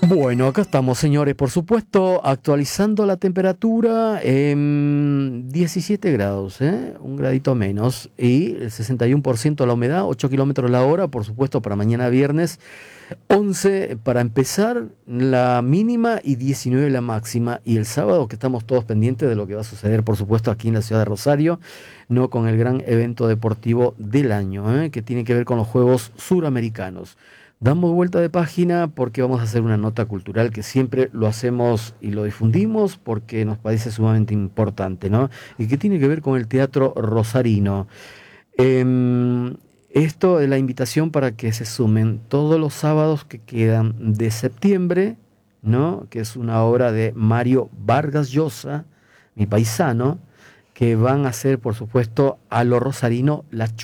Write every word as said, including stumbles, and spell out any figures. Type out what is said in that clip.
Bueno, acá estamos, señores, por supuesto, actualizando la temperatura en diecisiete grados, ¿eh? Un gradito menos, y el sesenta y uno por ciento la humedad, ocho kilómetros la hora, por supuesto, para mañana viernes, once para empezar la mínima y diecinueve la máxima, y el sábado que estamos todos pendientes de lo que va a suceder, por supuesto, aquí en la ciudad de Rosario, no con el gran evento deportivo del año, ¿eh? Que tiene que ver con los Juegos Suramericanos. Damos vuelta de página porque vamos a hacer una nota cultural que siempre lo hacemos y lo difundimos porque nos parece sumamente importante, ¿no? Y que tiene que ver con el teatro rosarino. Em, Esto es la invitación para que se sumen todos los sábados que quedan de septiembre, ¿no? Que es una obra de Mario Vargas Llosa, mi paisano, que van a hacer, por supuesto, a lo rosarino la